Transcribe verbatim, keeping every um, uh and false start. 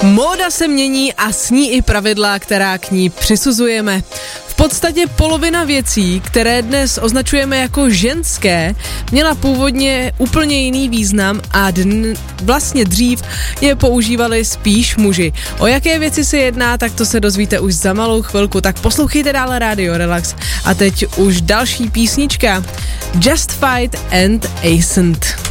Móda se mění a s ní i pravidla, která k ní přisuzujeme. V podstatě polovina věcí, které dnes označujeme jako ženské, měla původně úplně jiný význam a dn- vlastně dřív je používali spíš muži. O jaké věci se jedná, tak to se dozvíte už za malou chvilku, tak poslouchejte dále Radio Relax. A teď už další písnička Justified and Ascent.